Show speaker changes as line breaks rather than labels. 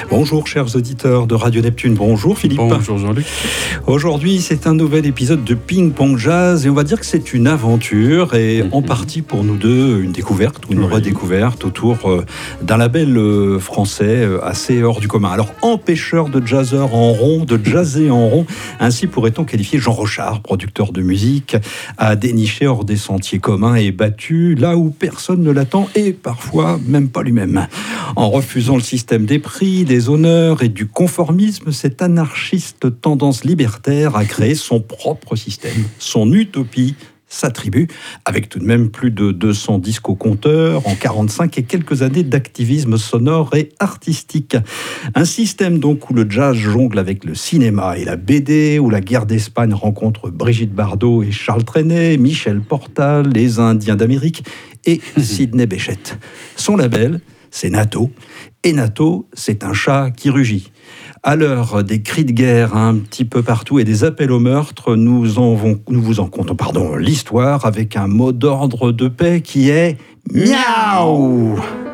Bonjour chers auditeurs de Radio Neptune, bonjour Philippe.
Bonjour Jean-Luc.
Aujourd'hui c'est un nouvel épisode de Ping Pong Jazz et on va dire que c'est une aventure et en partie pour nous deux une découverte ou une redécouverte autour d'un label français assez hors du commun. Alors empêcheur de jazzeurs en rond, de jazzer en rond, ainsi pourrait-on qualifier Jean Rochard, producteur de musique, à dénicher hors des sentiers communs et battus là où personne ne l'attend et parfois même pas lui-même. En refusant le système des prix, des honneurs et du conformisme, cet anarchiste tendance libertaire a créé son propre système, son utopie, sa tribu, avec tout de même plus de 200 disques au compteur, en 45 et quelques années d'activisme sonore et artistique. Un système donc où le jazz jongle avec le cinéma et la BD, où la guerre d'Espagne rencontre Brigitte Bardot et Charles Trenet, Michel Portal, les Indiens d'Amérique et Sidney Bechet. Son label, c'est Nato. Et Nato, c'est un chat qui rugit. À l'heure des cris de guerre un petit peu partout et des appels au meurtre, nous vous en contons l'histoire avec un mot d'ordre de paix qui est miaou.